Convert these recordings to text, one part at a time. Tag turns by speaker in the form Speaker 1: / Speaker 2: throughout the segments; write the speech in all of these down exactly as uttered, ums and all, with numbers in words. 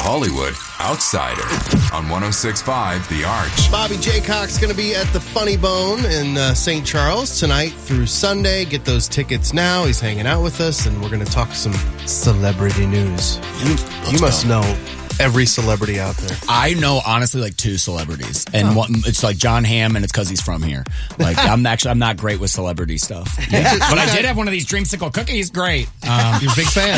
Speaker 1: Hollywood Outsider on one oh six point five The Arch.
Speaker 2: Bobby Jaycock's going to be at the Funny Bone in uh, Saint Charles tonight through Sunday. Get those tickets now. He's hanging out with us, and we're going to talk some celebrity news. You, you must know every celebrity out there.
Speaker 3: I know, honestly, like two celebrities. And oh. one, it's like John Hamm, and it's because he's from here. Like, I'm actually, I'm not great with celebrity stuff. Yeah. But I did have one of these Dreamsicle cookies. Great. Um,
Speaker 2: You're a big fan.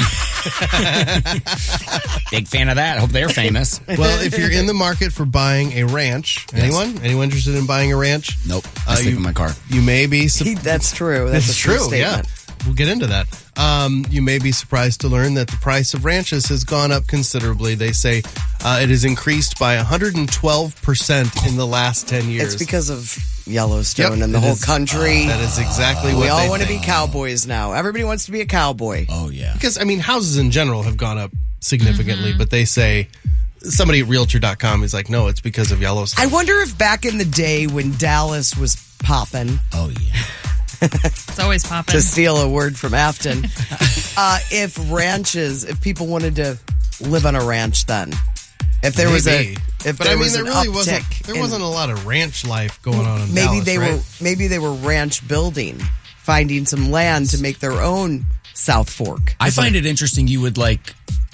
Speaker 3: Big fan of that. I hope they're famous.
Speaker 2: Well, if you're in the market for buying a ranch, yes. anyone? Anyone interested in buying a ranch?
Speaker 3: Nope. I was uh, thinking my car.
Speaker 2: You may be.
Speaker 4: Su- That's true. That's,
Speaker 2: That's
Speaker 4: a true,
Speaker 2: true
Speaker 4: statement.
Speaker 2: Yeah. We'll get into that. Um, you may be surprised to learn that the price of ranches has gone up considerably. They say uh, it has increased by one hundred twelve percent in the last ten years.
Speaker 4: It's because of Yellowstone
Speaker 2: yep,
Speaker 4: and the whole
Speaker 2: is,
Speaker 4: country.
Speaker 2: Uh, that is exactly
Speaker 4: uh,
Speaker 2: what
Speaker 4: we all
Speaker 2: they
Speaker 4: want to
Speaker 2: think.
Speaker 4: be cowboys now. Everybody wants to be a cowboy.
Speaker 3: Oh, yeah.
Speaker 2: Because, I mean, houses in general have gone up significantly,
Speaker 4: Mm-hmm.
Speaker 2: but they say... Somebody at Realtor dot com is like, no, it's because of Yellowstone.
Speaker 4: I wonder if back in the day when Dallas was popping...
Speaker 3: Oh, yeah.
Speaker 5: It's always popping.
Speaker 4: To steal a word from Afton. uh, if ranches, if people wanted to live on a ranch then. If there
Speaker 2: maybe.
Speaker 4: was a if
Speaker 2: but
Speaker 4: there
Speaker 2: I mean,
Speaker 4: was
Speaker 2: there
Speaker 4: an
Speaker 2: really
Speaker 4: uptick
Speaker 2: wasn't there
Speaker 4: in,
Speaker 2: wasn't a lot of ranch life going on in
Speaker 4: maybe
Speaker 2: Dallas,
Speaker 4: they
Speaker 2: right?
Speaker 4: were maybe they were ranch building, finding some land to make their own South Fork.
Speaker 3: I find it interesting you would like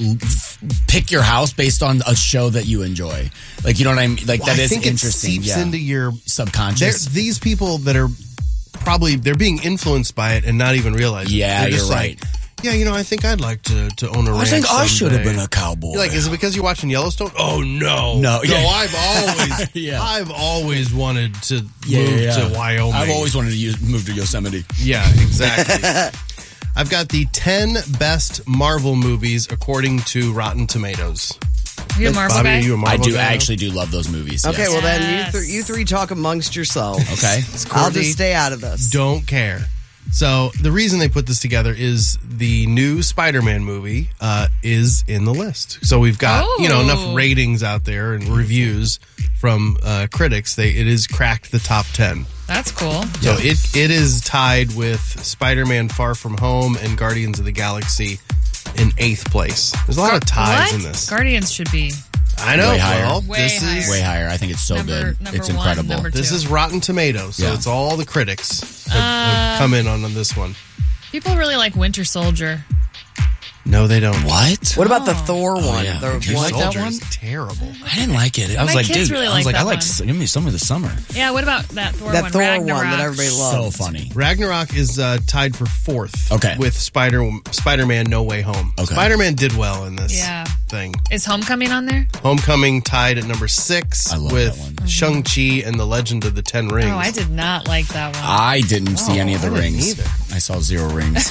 Speaker 3: pick your house based on a show that you enjoy. Like, you know what I mean? Like,
Speaker 2: well,
Speaker 3: that
Speaker 2: I
Speaker 3: is
Speaker 2: think
Speaker 3: interesting.
Speaker 2: It seeps
Speaker 3: yeah.
Speaker 2: into your
Speaker 3: subconscious.
Speaker 2: These people that are probably they're being influenced by it and not even realizing.
Speaker 3: Yeah,
Speaker 2: it.
Speaker 3: you're
Speaker 2: just
Speaker 3: right.
Speaker 2: Like, yeah, you know, I think I'd like to, to own a ranch.
Speaker 3: I think I
Speaker 2: someday.
Speaker 3: should have been a cowboy.
Speaker 2: You're like, is it because you're watching Yellowstone? Oh no,
Speaker 3: no, yeah.
Speaker 2: no! I've always,
Speaker 3: yeah.
Speaker 2: I've always wanted to
Speaker 3: yeah,
Speaker 2: move
Speaker 3: yeah.
Speaker 2: to Wyoming.
Speaker 3: I've always wanted to use, move to Yosemite.
Speaker 2: Yeah, exactly. I've got the ten best Marvel movies according to Rotten Tomatoes.
Speaker 5: Are you a Marvel
Speaker 2: Bobby,
Speaker 5: guy?
Speaker 2: Are you a Marvel
Speaker 3: I do.
Speaker 2: guy?
Speaker 3: I actually do love those movies.
Speaker 4: Okay,
Speaker 3: yes.
Speaker 4: well then you,
Speaker 5: Yes.
Speaker 4: th- you three talk amongst yourselves.
Speaker 3: Okay,
Speaker 4: I'll just stay out of this.
Speaker 2: Don't care. So the reason they put this together is the new Spider-Man movie uh, is in the list. So we've got
Speaker 5: Oh.
Speaker 2: you know enough ratings out there and reviews from uh, critics. They it has cracked the top ten.
Speaker 5: That's cool.
Speaker 2: So it it is tied with Spider-Man: Far From Home and Guardians of the Galaxy in eighth place. There's a lot of ties
Speaker 5: what?
Speaker 2: in this.
Speaker 5: Guardians should be.
Speaker 2: I know.
Speaker 3: Way higher.
Speaker 2: Well,
Speaker 5: Way
Speaker 2: this
Speaker 5: higher.
Speaker 2: is
Speaker 3: Way higher. I think it's so
Speaker 5: Number-
Speaker 3: good.
Speaker 5: number
Speaker 3: It's
Speaker 5: one,
Speaker 3: incredible.
Speaker 5: number
Speaker 2: this
Speaker 5: two.
Speaker 2: is Rotten Tomatoes, so
Speaker 3: Yeah.
Speaker 2: it's all the critics have, have come in on, on this one.
Speaker 5: People really like Winter Soldier.
Speaker 2: No, they don't.
Speaker 3: What?
Speaker 4: What about the
Speaker 5: Oh.
Speaker 4: Thor
Speaker 3: Oh,
Speaker 4: one?
Speaker 3: yeah.
Speaker 4: The
Speaker 3: Did you
Speaker 4: one
Speaker 3: like that
Speaker 2: Soldier
Speaker 3: one?
Speaker 2: is terrible.
Speaker 3: I didn't like it. I was
Speaker 5: My
Speaker 3: like,
Speaker 5: kids
Speaker 3: dude.
Speaker 5: really
Speaker 3: I was
Speaker 5: like
Speaker 3: like, I
Speaker 5: that
Speaker 3: like.
Speaker 5: one.
Speaker 3: Give me some of the summer.
Speaker 5: Yeah, what about that Thor
Speaker 4: that
Speaker 5: one?
Speaker 4: Thor
Speaker 5: Ragnarok.
Speaker 4: one that everybody
Speaker 3: So
Speaker 4: loves.
Speaker 3: funny.
Speaker 2: Ragnarok is uh, tied for fourth.
Speaker 3: Okay.
Speaker 2: With Spider Spider-Man: No Way Home.
Speaker 3: Okay.
Speaker 2: Spider-Man did well in this
Speaker 5: Yeah.
Speaker 2: thing.
Speaker 5: Is Homecoming on there?
Speaker 2: Homecoming tied at number six
Speaker 3: I love
Speaker 2: with
Speaker 3: that one.
Speaker 2: Shang-Chi and the Legend of the Ten Rings.
Speaker 5: Oh, I did not like that one.
Speaker 3: I didn't see any of the
Speaker 2: I didn't
Speaker 3: rings.
Speaker 2: either.
Speaker 3: I saw zero rings.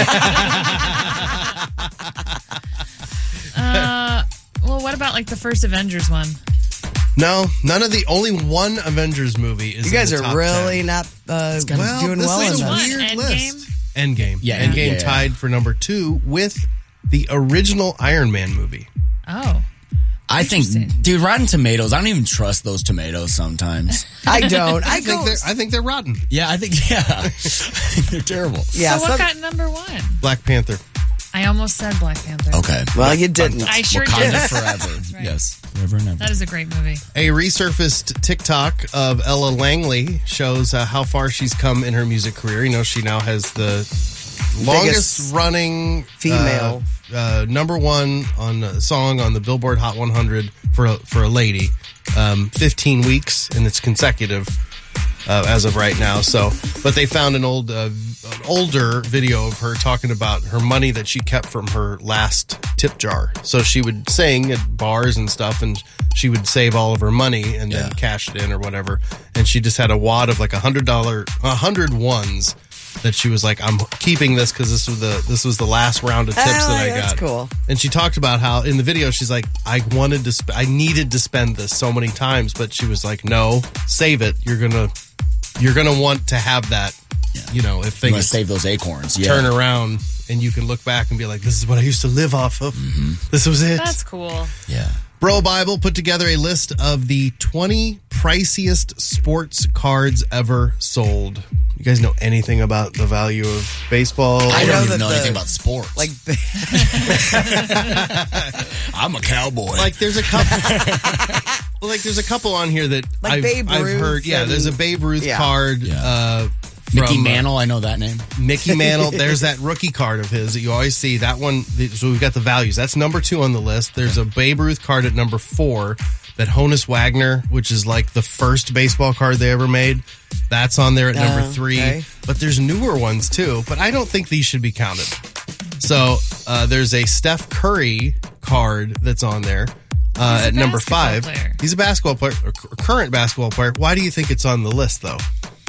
Speaker 5: Uh, well, what about like the first Avengers one?
Speaker 2: No, none of the only one Avengers movie is.
Speaker 4: You guys
Speaker 2: in the
Speaker 4: are
Speaker 2: top
Speaker 4: really
Speaker 2: ten.
Speaker 4: not uh,
Speaker 2: Well,
Speaker 4: doing
Speaker 2: this
Speaker 4: well
Speaker 2: is
Speaker 4: in
Speaker 2: a
Speaker 4: this.
Speaker 2: weird
Speaker 5: Endgame?
Speaker 2: list. Endgame.
Speaker 3: Yeah,
Speaker 2: Endgame
Speaker 3: yeah, yeah.
Speaker 2: tied for number two with the original Iron Man movie.
Speaker 5: Oh.
Speaker 3: I think,
Speaker 5: Interesting.
Speaker 3: dude, Rotten Tomatoes. I don't even trust those tomatoes sometimes.
Speaker 4: I don't. I,
Speaker 2: I think
Speaker 4: go.
Speaker 2: they're. I think they're rotten.
Speaker 3: Yeah, I think. Yeah, they're terrible.
Speaker 4: Yeah.
Speaker 5: so what
Speaker 4: some-
Speaker 5: got number one?
Speaker 2: Black Panther.
Speaker 5: I almost said Black Panther.
Speaker 3: Okay.
Speaker 4: well, you didn't.
Speaker 5: I sure
Speaker 3: Wakanda
Speaker 5: did.
Speaker 3: forever.
Speaker 5: right.
Speaker 3: Yes, forever and ever.
Speaker 5: That is a great movie.
Speaker 2: A resurfaced TikTok of Ella Langley shows uh, how far she's come in her music career. You know, she now has the longest running
Speaker 4: female
Speaker 2: uh, uh, number one on a song on the Billboard Hot one hundred for a, for a lady. Um, fifteen weeks, and it's consecutive uh, as of right now. So, but they found an old, uh, an older video of her talking about her money that she kept from her last tip jar. So she would sing at bars and stuff, and she would save all of her money and then
Speaker 3: Yeah.
Speaker 2: cash it in or whatever. And she just had a wad of like a hundred dollar, a hundred ones that she was like, I'm keeping this because this was the this was the last round of tips
Speaker 4: Oh,
Speaker 2: that I got.
Speaker 4: that's cool.
Speaker 2: And she talked about how in the video she's like, I wanted to, sp- I needed to spend this so many times, but she was like, no, save it. You're gonna, you're gonna want to have that.
Speaker 3: Yeah.
Speaker 2: You know, if
Speaker 3: You want to
Speaker 2: things
Speaker 3: save those acorns. Yeah.
Speaker 2: turn around and you can look back and be like, this is what I used to live off of. This was it.
Speaker 5: That's cool.
Speaker 3: Yeah.
Speaker 2: Bro Bible put together a list of the twenty priciest sports cards ever sold. You guys know anything about the value of baseball?
Speaker 3: I
Speaker 4: know
Speaker 3: don't even
Speaker 4: that
Speaker 3: know
Speaker 4: the-
Speaker 3: anything about sports.
Speaker 4: Like,
Speaker 3: I'm a cowboy.
Speaker 2: Like there's a couple well, like there's a couple on here that
Speaker 4: Like
Speaker 2: I've,
Speaker 4: Babe
Speaker 2: I've
Speaker 4: Ruth
Speaker 2: heard. Yeah,
Speaker 4: and-
Speaker 2: there's a Babe Ruth
Speaker 4: Yeah.
Speaker 2: card.
Speaker 3: Yeah.
Speaker 2: Uh,
Speaker 3: Mickey
Speaker 2: from, uh,
Speaker 3: Mantle, I know that name.
Speaker 2: Mickey Mantle. There's that rookie card of his that you always see. That one. So we've got the values. That's number two on the list. There's a Babe Ruth card at number four. That Honus Wagner, which is like the first baseball card they ever made, that's on there at number
Speaker 4: Oh,
Speaker 2: three.
Speaker 4: okay.
Speaker 2: But there's newer ones too. But I don't think these should be counted. So uh, there's a Steph Curry card that's on there uh,
Speaker 5: He's a
Speaker 2: at number
Speaker 5: basketball
Speaker 2: five.
Speaker 5: player.
Speaker 2: He's a basketball player, a c- current basketball player. Why do you think it's on the list though?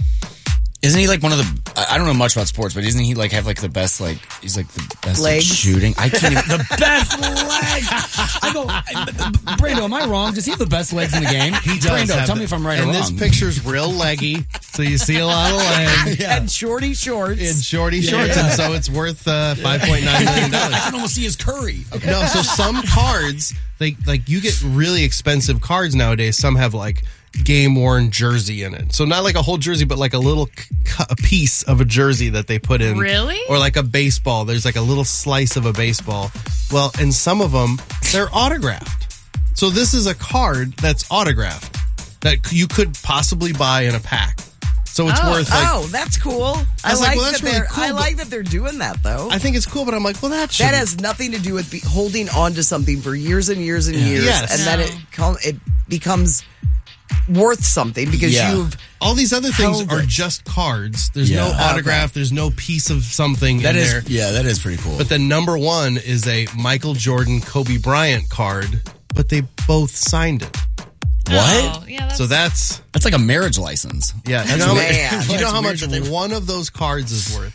Speaker 3: Isn't he like one of the? I I don't know much about sports, but isn't he like have like the best like? He's like the best at
Speaker 4: Legs?
Speaker 3: shooting. I can't even the best legs. I go, I, Brando. Am I wrong? Does he have the best legs in the game? He
Speaker 2: does
Speaker 3: Brando,
Speaker 2: have
Speaker 3: tell
Speaker 2: the-
Speaker 3: me if I'm right
Speaker 2: and
Speaker 3: or
Speaker 2: this
Speaker 3: wrong.
Speaker 2: picture's real leggy, so you see a lot of leg
Speaker 4: and shorty shorts.
Speaker 2: in shorty shorts, and so it's worth uh, five point nine million dollars.
Speaker 3: I can almost see his Curry. Okay.
Speaker 2: No, so some cards, they like you get really expensive cards nowadays. Some have like game worn jersey in it, so not like a whole jersey, but like a little c- c- a piece of a jersey that they put in.
Speaker 5: Really?
Speaker 2: Or like a baseball. There's like a little slice of a baseball. Well, and some of them they're autographed. So this is a card that's autographed that you could possibly buy in a pack. So it's
Speaker 4: oh,
Speaker 2: worth like.
Speaker 4: oh, that's cool. I,
Speaker 2: was
Speaker 4: like
Speaker 2: like, well,
Speaker 4: that
Speaker 2: that's really
Speaker 4: they're.
Speaker 2: cool,
Speaker 4: I
Speaker 2: but-
Speaker 4: like that they're doing that though.
Speaker 2: I think it's cool, but I'm like, well, that should.
Speaker 4: that has nothing to do with be holding on to something for years and years and years,
Speaker 2: Yes.
Speaker 4: and then
Speaker 5: No.
Speaker 4: it com- it becomes worth something because
Speaker 3: Yeah.
Speaker 4: you've.
Speaker 2: All these other things
Speaker 4: held
Speaker 2: are
Speaker 4: it.
Speaker 2: just cards. There's no
Speaker 3: Yeah.
Speaker 2: autograph. There's no piece of something
Speaker 3: That
Speaker 2: in
Speaker 3: is,
Speaker 2: there.
Speaker 3: yeah, that is pretty cool.
Speaker 2: But the number one is a Michael Jordan, Kobe Bryant card, but they both signed it.
Speaker 3: what?
Speaker 5: Oh, yeah, that's,
Speaker 2: So that's
Speaker 3: That's like a marriage license.
Speaker 2: yeah.
Speaker 3: That's
Speaker 2: you know how,
Speaker 4: man.
Speaker 2: much, you know
Speaker 3: That's
Speaker 2: how
Speaker 3: weird
Speaker 2: much
Speaker 3: that they-
Speaker 2: one of those cards is worth?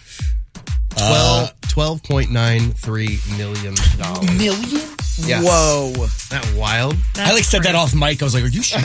Speaker 2: Twelve twelve point nine three million dollars.
Speaker 3: Million?
Speaker 2: Yes.
Speaker 4: Whoa!
Speaker 2: Isn't that wild?
Speaker 5: that's
Speaker 3: I like said that
Speaker 5: crazy.
Speaker 3: off mic. I was like, "Are you sure?"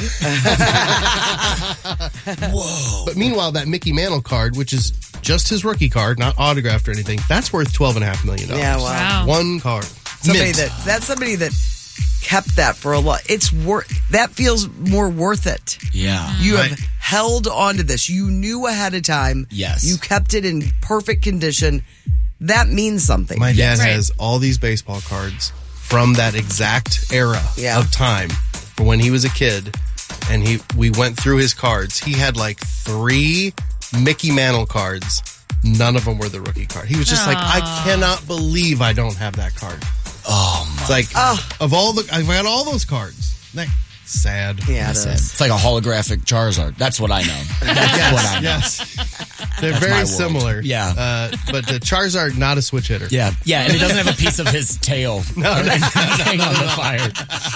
Speaker 2: But meanwhile, that Mickey Mantle card, which is just his rookie card, not autographed or anything, that's worth twelve and a half million dollars.
Speaker 4: Yeah, wow.
Speaker 5: Wow.
Speaker 2: One card.
Speaker 4: Somebody
Speaker 2: Mint.
Speaker 4: that that's somebody that kept that for a lot. It's worth that feels more worth it.
Speaker 3: Yeah.
Speaker 4: You have
Speaker 2: Right.
Speaker 4: held on to this. You knew ahead of time.
Speaker 3: Yes.
Speaker 4: You kept it in perfect condition. That means something.
Speaker 2: My dad
Speaker 5: Right.
Speaker 2: has all these baseball cards from that exact era
Speaker 4: Yeah.
Speaker 2: of time for when he was a kid, and he we went through his cards. He had like three Mickey Mantle cards. None of them were the rookie card. He was just like, I cannot believe I don't have that card.
Speaker 3: Oh my.
Speaker 2: It's like of all the I've got all those cards. Like, sad.
Speaker 4: yeah, it
Speaker 3: That's
Speaker 4: is.
Speaker 3: it. It's like a holographic Charizard. That's what I know. That's
Speaker 2: Yes,
Speaker 3: what I know.
Speaker 2: yes. They're
Speaker 3: my
Speaker 2: very
Speaker 3: world.
Speaker 2: similar.
Speaker 3: Yeah.
Speaker 2: Uh, but the Charizard, not a switch hitter.
Speaker 3: Yeah, yeah, and it doesn't have a piece of his tail hang on the fire.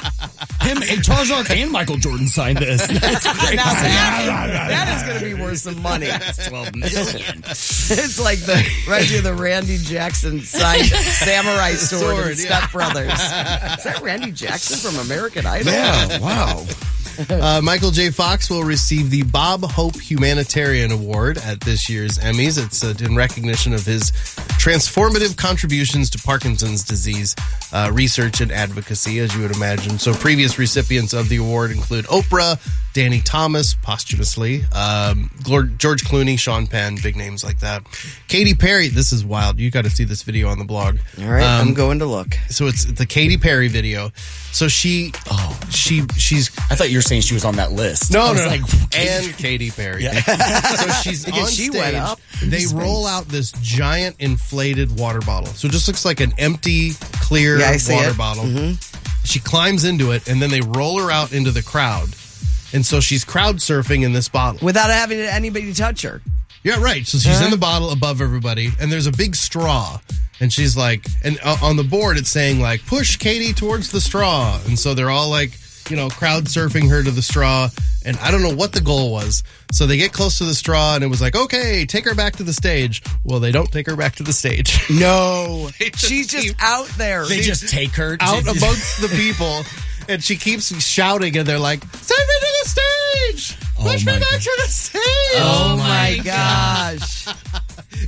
Speaker 3: Him, and Charizard, and Michael Jordan signed this. That's crazy.
Speaker 4: Now that, that is going to be worth some money.
Speaker 3: Twelve million.
Speaker 4: It's like the right here, the Randy Jackson signed samurai sword,
Speaker 2: Sword,
Speaker 4: and
Speaker 2: yeah.
Speaker 4: Step Brothers. Is that Randy Jackson from American Idol?
Speaker 3: Yeah, wow.
Speaker 2: Uh, Michael J. Fox will receive the Bob Hope Humanitarian Award at this year's Emmys. It's uh, in recognition of his transformative contributions to Parkinson's disease uh, research and advocacy, as you would imagine. So previous recipients of the award include Oprah, Danny Thomas, posthumously, um, Glor- George Clooney, Sean Penn, big names like that. Katy Perry, this is wild. You got to see this video on the blog.
Speaker 4: All right,
Speaker 2: Um,
Speaker 4: I'm going to look.
Speaker 2: So it's the Katy Perry video. So she,
Speaker 3: Oh.
Speaker 2: she, she's
Speaker 3: I thought you were saying she was on that list.
Speaker 2: no,
Speaker 3: I was
Speaker 2: no,
Speaker 3: like,
Speaker 2: and Katy Perry.
Speaker 3: Yeah.
Speaker 2: So she's
Speaker 4: Because
Speaker 2: on
Speaker 4: she
Speaker 2: stage.
Speaker 4: went up
Speaker 2: They
Speaker 4: into
Speaker 2: roll out this giant inflated water bottle. So it just looks like an empty, clear
Speaker 4: Yeah, I see
Speaker 2: water
Speaker 4: it.
Speaker 2: bottle. She climbs into it, and then they roll her out into the crowd. And so she's crowd surfing in this bottle.
Speaker 4: Without having anybody touch her.
Speaker 2: Yeah, right. So she's in the bottle above everybody, and there's a big straw. And she's like, and uh, on the board it's saying like, push Katie towards the straw. And so they're all like, you know, crowd surfing her to the straw. And I don't know what the goal was. So they get close to the straw, and it was like, okay, take her back to the stage. Well, they don't take her back to the stage.
Speaker 4: No.
Speaker 2: They just
Speaker 4: She's just
Speaker 2: keep
Speaker 4: out there.
Speaker 3: they just take her
Speaker 2: out
Speaker 3: to-
Speaker 2: amongst the people. And she keeps shouting, and they're like, send me to the stage.
Speaker 3: Oh
Speaker 2: Push me
Speaker 3: my
Speaker 2: back
Speaker 3: God.
Speaker 2: to the stage.
Speaker 4: Oh my gosh.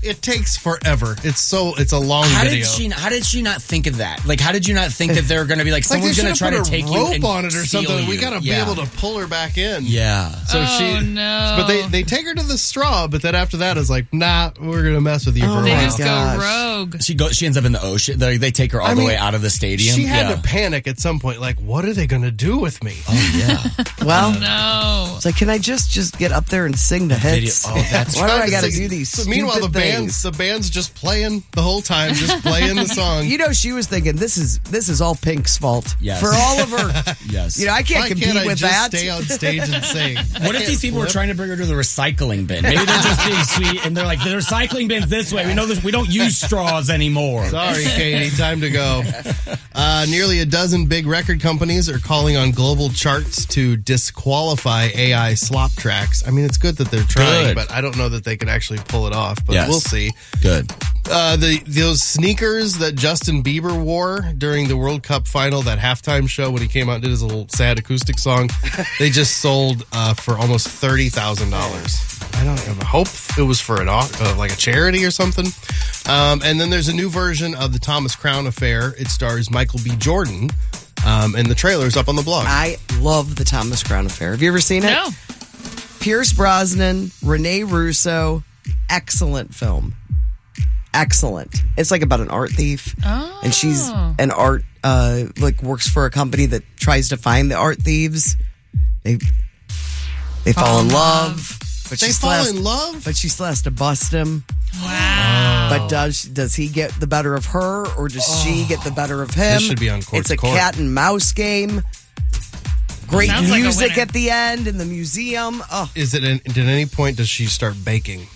Speaker 2: it takes forever. It's so it's a long
Speaker 3: How
Speaker 2: video.
Speaker 3: did she? How did she not think of that? Like, how did you not think that they're going to be like,
Speaker 2: like they
Speaker 3: someone's going to
Speaker 2: should
Speaker 3: try
Speaker 2: have
Speaker 3: to
Speaker 2: put a
Speaker 3: take you
Speaker 2: rope
Speaker 3: and
Speaker 2: on it or
Speaker 3: seal
Speaker 2: something?
Speaker 3: you.
Speaker 2: We got to
Speaker 3: Yeah.
Speaker 2: be able to pull her back in.
Speaker 3: Yeah.
Speaker 2: So
Speaker 5: Oh,
Speaker 2: she,
Speaker 5: no.
Speaker 2: But they they take her to the straw. But then after that, is like, nah, we're gonna mess with you for a
Speaker 5: They
Speaker 2: while.
Speaker 5: just
Speaker 4: gosh.
Speaker 5: go rogue.
Speaker 3: She goes. She ends up in the ocean. They, they take her all
Speaker 2: I
Speaker 3: the
Speaker 2: mean,
Speaker 3: way out of the stadium.
Speaker 2: She had
Speaker 3: yeah.
Speaker 2: to panic at some point. Like, what are they gonna do with me?
Speaker 3: Oh yeah.
Speaker 4: Well,
Speaker 5: No.
Speaker 4: it's like, can I just just get up there and sing the hits?
Speaker 3: video- oh, that's
Speaker 4: Why do I got to
Speaker 2: Sing-
Speaker 4: do these?
Speaker 2: So meanwhile, the
Speaker 4: stupid
Speaker 2: band's
Speaker 4: things?
Speaker 2: the band's just playing the whole time, just playing the song.
Speaker 4: You know, she was thinking this is this is all Pink's fault.
Speaker 3: Yes.
Speaker 4: For all of her.
Speaker 3: Yes.
Speaker 4: You know, I can't
Speaker 2: Why
Speaker 4: compete
Speaker 2: can't I
Speaker 4: with
Speaker 2: just
Speaker 4: that.
Speaker 2: stay on stage and sing?
Speaker 3: What if these people were trying to bring her to the recycling bin? Maybe they're just being sweet, and they're like, the recycling bin's this way. We know this. We don't use straws anymore.
Speaker 2: Sorry, Katie, time to go. Uh, nearly a dozen big record companies are calling on global charts to disqualify A I slop tracks. I mean, it's good that they're trying,
Speaker 3: Good.
Speaker 2: but I don't know that they can actually pull it off. But
Speaker 3: Yes.
Speaker 2: we'll see.
Speaker 3: Good.
Speaker 2: Uh, the those sneakers that Justin Bieber wore during the World Cup final, that halftime show when he came out and did his little sad acoustic song, they just sold uh, for almost thirty thousand dollars. I don't know. I hope it was for an au- uh, like a charity or something. Um, and then there's a new version of the Thomas Crown Affair. It stars Michael B. Jordan, um, and the trailer's up on the blog.
Speaker 4: I love the Thomas Crown Affair. Have you ever seen it?
Speaker 5: No.
Speaker 4: Pierce Brosnan, Rene Russo, excellent film. Excellent. It's like about an art thief.
Speaker 5: Oh.
Speaker 4: And she's an art, uh, like works for a company that tries to find the art thieves. They they fall in love. But
Speaker 2: They
Speaker 4: she still
Speaker 2: fall
Speaker 4: has-
Speaker 2: in love?
Speaker 4: But she still has to bust him.
Speaker 5: Wow.
Speaker 4: But does does he get the better of her, or does she get the better of him?
Speaker 2: This should be on Court's
Speaker 4: It's a
Speaker 2: Court.
Speaker 4: cat and mouse game. Great
Speaker 5: Sounds like a
Speaker 4: music
Speaker 5: winner.
Speaker 4: at the end in the museum. Oh,
Speaker 2: Is it? In, did at any point does she start baking?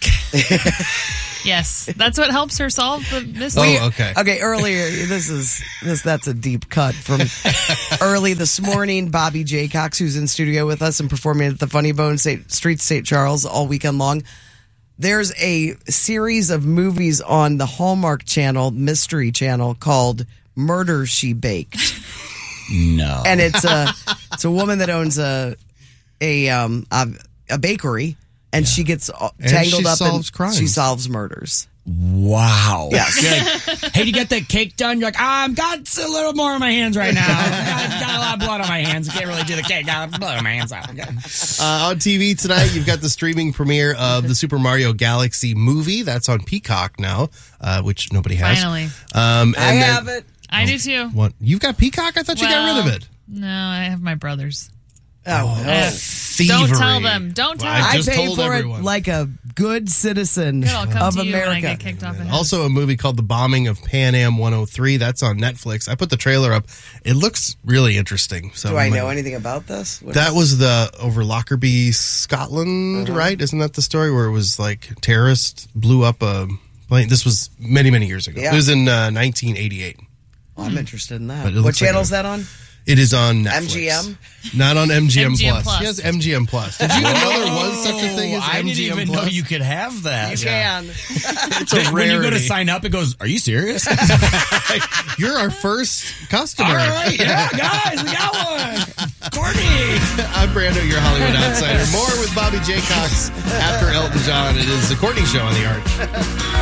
Speaker 5: Yes. That's what helps her solve the mystery.
Speaker 2: Oh, okay.
Speaker 4: okay. Earlier, this is this. That's a deep cut from early this morning. Bobby J. Cox, who's in studio with us and performing at the Funny Bone State, Street Saint Charles all weekend long. There's a series of movies on the Hallmark Channel, Mystery Channel, called Murder She Baked.
Speaker 3: No.
Speaker 4: And it's a it's a woman that owns a a um a, a bakery, and she gets uh,
Speaker 2: And
Speaker 4: tangled
Speaker 2: she
Speaker 4: up
Speaker 2: solves
Speaker 4: in
Speaker 2: crimes.
Speaker 4: she solves murders.
Speaker 3: Wow.
Speaker 4: Yes.
Speaker 3: You're like, hey, to get that cake done, you're like, I've got a little more on my hands right now. I've got, got a lot of blood on my hands. I can't really do the cake. Got blood on my hands.
Speaker 2: Uh, on T V tonight, you've got the streaming premiere of the Super Mario Galaxy movie. That's on Peacock now, uh, which nobody has.
Speaker 5: Finally.
Speaker 2: Um, and
Speaker 4: I
Speaker 2: then-
Speaker 4: have it.
Speaker 5: I do too.
Speaker 2: What? You've got Peacock? I thought you got rid of
Speaker 5: Well,
Speaker 2: it.
Speaker 5: No, I have my brothers.
Speaker 4: Oh,
Speaker 5: I
Speaker 4: no.
Speaker 5: have-
Speaker 2: Thievery.
Speaker 5: Don't tell them. Don't tell
Speaker 2: Well, I
Speaker 5: them.
Speaker 4: I
Speaker 2: just
Speaker 4: pay
Speaker 2: told
Speaker 4: for
Speaker 2: everyone.
Speaker 4: it like a good citizen
Speaker 5: Good, I'll come
Speaker 4: of
Speaker 5: to you when I
Speaker 4: America.
Speaker 5: get kicked off the house.
Speaker 2: Also, a movie called The Bombing of Pan Am one oh three. That's on Netflix. I put the trailer up. It looks really interesting. So
Speaker 4: Do I
Speaker 2: we
Speaker 4: know
Speaker 2: might-
Speaker 4: anything about this? What
Speaker 2: That
Speaker 4: is-
Speaker 2: was the over Lockerbie, Scotland, right? Isn't that the story where it was like terrorists blew up a plane? This was many, many years ago.
Speaker 4: Yeah.
Speaker 2: It was in uh, nineteen eighty-eight.
Speaker 4: Oh, I'm interested in that.
Speaker 2: But it
Speaker 4: What
Speaker 2: looks like
Speaker 4: channel is
Speaker 2: a-
Speaker 4: that on?
Speaker 2: It is on Netflix.
Speaker 4: M G M?
Speaker 2: Not on M G M,
Speaker 5: M G M
Speaker 2: Plus.
Speaker 5: Plus.
Speaker 2: She has M G M Plus. Did you even know there was such a thing as
Speaker 3: I
Speaker 2: M G
Speaker 3: didn't
Speaker 2: M
Speaker 3: even
Speaker 2: Plus?
Speaker 3: know you could have that.
Speaker 4: You can.
Speaker 2: It's a
Speaker 3: When you go to
Speaker 2: rarity.
Speaker 3: sign up, it goes, are you serious?
Speaker 2: You're our first customer.
Speaker 3: All right. Yeah, guys, we got one. Courtney.
Speaker 2: I'm Brando, your Hollywood outsider. More with Bobby J. Cox after Elton John. It is the Courtney Show on the Arch.